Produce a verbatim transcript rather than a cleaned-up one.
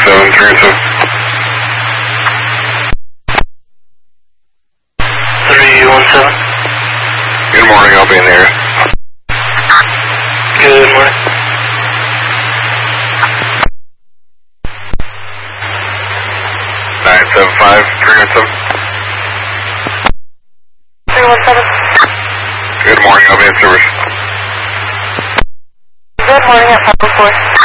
seven, three one seven. three one seven. Good morning, I'll be in the area. Good morning. nine seven five, three one seven. three one seven. Good morning, I'll be in service. Good morning at five oh four.